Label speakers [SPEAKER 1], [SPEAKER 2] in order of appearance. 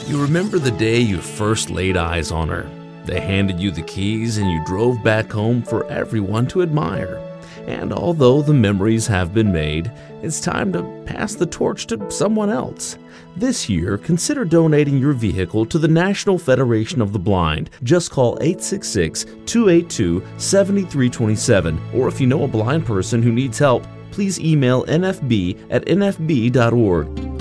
[SPEAKER 1] You remember the day you first laid eyes on her. They handed you the keys and you drove back home for everyone to admire. And although the memories have been made, it's time to pass the torch to someone else. This year, consider donating your vehicle to the National Federation of the Blind. Just call 866-282-7327. Or if you know a blind person who needs help, please email nfb@nfb.org.